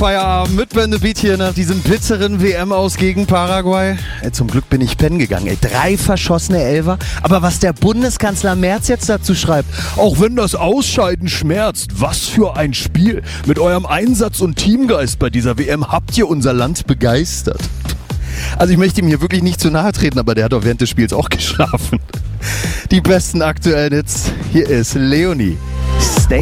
Feierabend mit Band Beat hier nach diesem bitteren WM-Aus gegen Paraguay. Zum Glück bin ich pennen gegangen. 3 verschossene Elfer. Aber was der Bundeskanzler Merz jetzt dazu schreibt, auch wenn das Ausscheiden schmerzt, was für ein Spiel. Mit eurem Einsatz und Teamgeist bei dieser WM habt ihr unser Land begeistert. Also ich möchte ihm hier wirklich nicht zu nahe treten, aber der hat auch während des Spiels auch geschlafen. Die besten aktuellen Hits. Hier ist Leonie. Stay.